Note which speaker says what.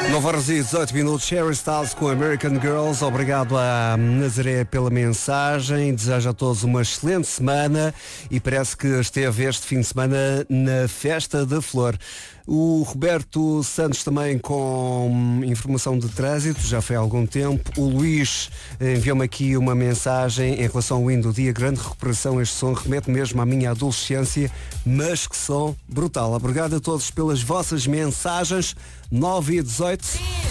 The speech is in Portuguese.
Speaker 1: 9 horas e 18 minutos, Harry Styles com American Girls. Obrigado à Nazaré pela mensagem. Desejo a todos uma excelente semana e parece que esteve este fim de semana na Festa da Flor. O Roberto Santos também com informação de trânsito, já foi há algum tempo. O Luís enviou-me aqui uma mensagem em relação ao hino do dia. Grande recuperação, este som remete mesmo à minha adolescência, mas que som brutal. Obrigado a todos pelas vossas mensagens. 9 e 18.